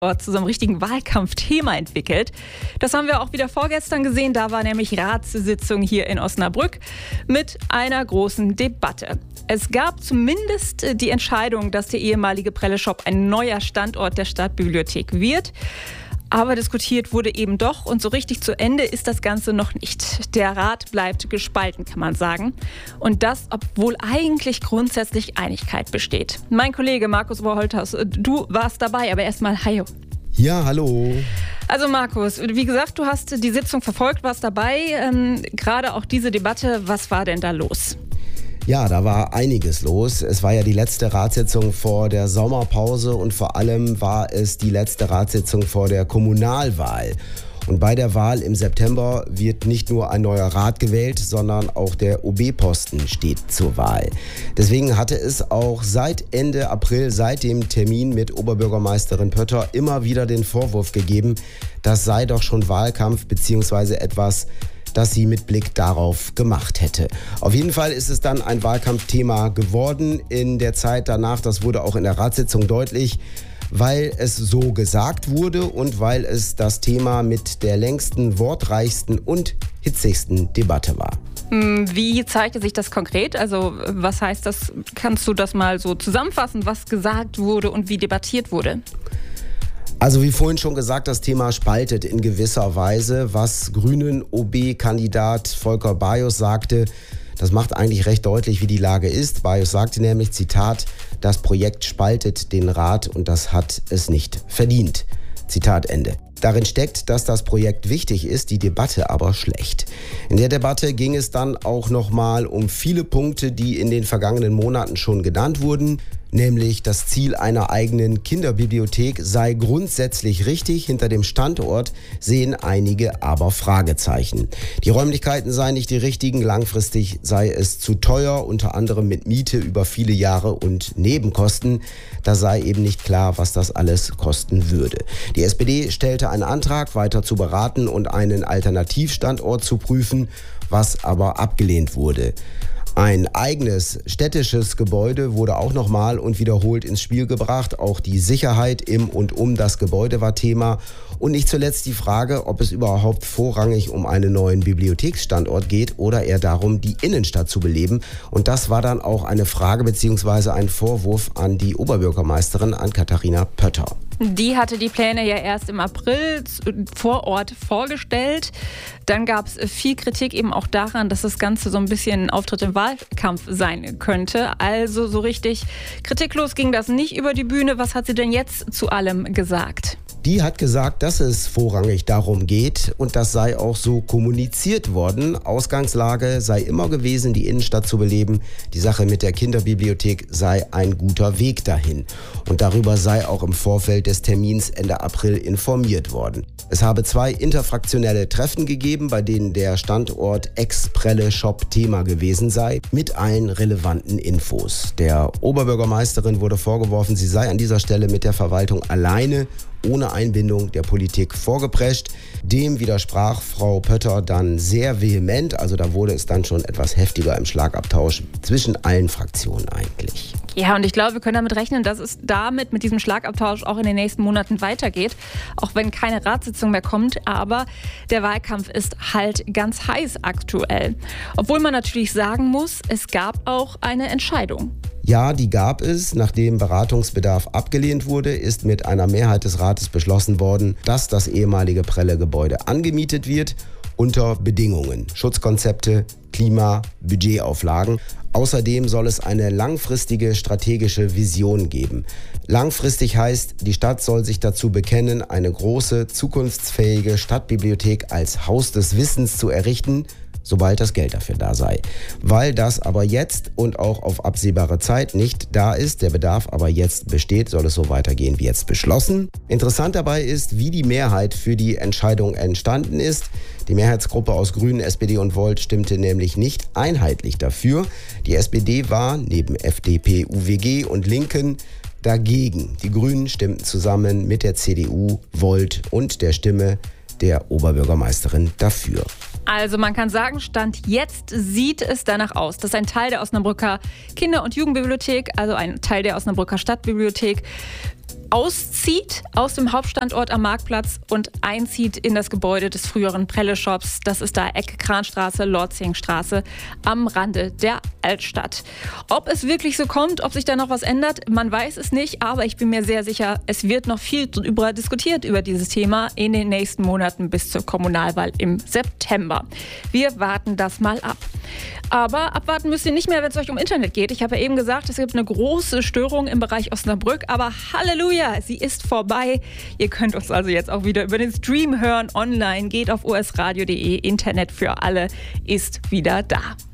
zu so einem richtigen Wahlkampfthema entwickelt. Das haben wir auch wieder vorgestern gesehen. Da war nämlich Ratssitzung hier in Osnabrück mit einer großen Debatte. Es gab zumindest die Entscheidung, dass der ehemalige Prelle-Shop ein neuer Standort der Stadtbibliothek wird. Aber diskutiert wurde eben doch und so richtig zu Ende ist das Ganze noch nicht. Der Rat bleibt gespalten, kann man sagen. Und das, obwohl eigentlich grundsätzlich Einigkeit besteht. Mein Kollege Markus Oberholthaus, du warst dabei, aber erstmal hi. Ja, hallo. Also Markus, wie gesagt, du hast die Sitzung verfolgt, warst dabei. Gerade auch diese Debatte, was war denn da los? Ja, da war einiges los. Es war ja die letzte Ratssitzung vor der Sommerpause und vor allem war es die letzte Ratssitzung vor der Kommunalwahl. Und bei der Wahl im September wird nicht nur ein neuer Rat gewählt, sondern auch der OB-Posten steht zur Wahl. Deswegen hatte es auch seit Ende April, seit dem Termin mit Oberbürgermeisterin Pötter, immer wieder den Vorwurf gegeben, das sei doch schon Wahlkampf bzw. etwas, das sie mit Blick darauf gemacht hätte. Auf jeden Fall ist es dann ein Wahlkampfthema geworden in der Zeit danach. Das wurde auch in der Ratssitzung deutlich, weil es so gesagt wurde und weil es das Thema mit der längsten, wortreichsten und hitzigsten Debatte war. Wie zeigte sich das konkret? Also was heißt das? Kannst du das mal so zusammenfassen, was gesagt wurde und wie debattiert wurde? Also wie vorhin schon gesagt, das Thema spaltet in gewisser Weise. Was Grünen OB-Kandidat Volker Bajos sagte, das macht eigentlich recht deutlich, wie die Lage ist. Bajos sagte nämlich, Zitat, das Projekt spaltet den Rat und das hat es nicht verdient. Zitat Ende. Darin steckt, dass das Projekt wichtig ist, die Debatte aber schlecht. In der Debatte ging es dann auch nochmal um viele Punkte, die in den vergangenen Monaten schon genannt wurden. Nämlich das Ziel einer eigenen Kinderbibliothek sei grundsätzlich richtig. Hinter dem Standort sehen einige aber Fragezeichen. Die Räumlichkeiten seien nicht die richtigen, langfristig sei es zu teuer, unter anderem mit Miete über viele Jahre und Nebenkosten. Da sei eben nicht klar, was das alles kosten würde. Die SPD stellte einen Antrag, weiter zu beraten und einen Alternativstandort zu prüfen, was aber abgelehnt wurde. Ein eigenes städtisches Gebäude wurde auch nochmal und wiederholt ins Spiel gebracht. Auch die Sicherheit im und um das Gebäude war Thema. Und nicht zuletzt die Frage, ob es überhaupt vorrangig um einen neuen Bibliotheksstandort geht oder eher darum, die Innenstadt zu beleben. Und das war dann auch eine Frage bzw. ein Vorwurf an die Oberbürgermeisterin, an Katharina Pötter. Die hatte die Pläne ja erst im April vor Ort vorgestellt. Dann gab es viel Kritik eben auch daran, dass das Ganze so ein bisschen ein Auftritt im Wahlkampf sein könnte. Also so richtig kritiklos ging das nicht über die Bühne. Was hat sie denn jetzt zu allem gesagt? Die hat gesagt, dass es vorrangig darum geht und das sei auch so kommuniziert worden. Ausgangslage sei immer gewesen, die Innenstadt zu beleben. Die Sache mit der Kinderbibliothek sei ein guter Weg dahin. Und darüber sei auch im Vorfeld des Termins Ende April informiert worden. Es habe 2 interfraktionelle Treffen gegeben, bei denen der Standort Ex-Prelle-Shop Thema gewesen sei, mit allen relevanten Infos. Der Oberbürgermeisterin wurde vorgeworfen, sie sei an dieser Stelle mit der Verwaltung alleine, ohne Einbindung der Politik vorgeprescht. Dem widersprach Frau Pötter dann sehr vehement. Also da wurde es dann schon etwas heftiger im Schlagabtausch zwischen allen Fraktionen eigentlich. Ja, und ich glaube, wir können damit rechnen, dass es mit diesem Schlagabtausch auch in den nächsten Monaten weitergeht. Auch wenn keine Ratssitzung mehr kommt. Aber der Wahlkampf ist halt ganz heiß aktuell. Obwohl man natürlich sagen muss, es gab auch eine Entscheidung. Ja, die gab es. Nachdem Beratungsbedarf abgelehnt wurde, ist mit einer Mehrheit des Rates beschlossen worden, dass das ehemalige Prelle-Gebäude angemietet wird unter Bedingungen. Schutzkonzepte, Klima, Budgetauflagen. Außerdem soll es eine langfristige strategische Vision geben. Langfristig heißt, die Stadt soll sich dazu bekennen, eine große, zukunftsfähige Stadtbibliothek als Haus des Wissens zu errichten, sobald das Geld dafür da sei. Weil das aber jetzt und auch auf absehbare Zeit nicht da ist, der Bedarf aber jetzt besteht, soll es so weitergehen wie jetzt beschlossen. Interessant dabei ist, wie die Mehrheit für die Entscheidung entstanden ist. Die Mehrheitsgruppe aus Grünen, SPD und Volt stimmte nämlich nicht einheitlich dafür. Die SPD war neben FDP, UWG und Linken dagegen. Die Grünen stimmten zusammen mit der CDU, Volt und der Stimme der Oberbürgermeisterin dafür. Also man kann sagen, Stand jetzt sieht es danach aus, dass ein Teil der Osnabrücker Kinder- und Jugendbibliothek, also ein Teil der Osnabrücker Stadtbibliothek, auszieht aus dem Hauptstandort am Marktplatz und einzieht in das Gebäude des früheren Prelle-Shops. Das ist da Ecke Kranstraße, Lorzingstraße am Rande der Altstadt. Ob es wirklich so kommt, ob sich da noch was ändert, man weiß es nicht, aber ich bin mir sehr sicher, es wird noch viel darüber diskutiert über dieses Thema in den nächsten Monaten bis zur Kommunalwahl im September. Wir warten das mal ab. Aber abwarten müsst ihr nicht mehr, wenn es euch um Internet geht. Ich habe ja eben gesagt, es gibt eine große Störung im Bereich Osnabrück, aber Halleluja, sie ist vorbei. Ihr könnt uns also jetzt auch wieder über den Stream hören, online. Geht auf osradio.de, Internet für alle ist wieder da.